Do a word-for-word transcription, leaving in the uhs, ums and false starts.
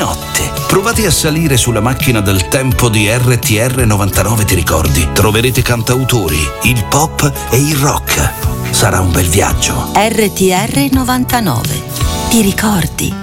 notte. Provate a salire sulla macchina del tempo di R T R novantanove, ti ricordi? Troverete cantautori, il pop e il rock. Sarà un bel viaggio. R T R novantanove. Ti ricordi?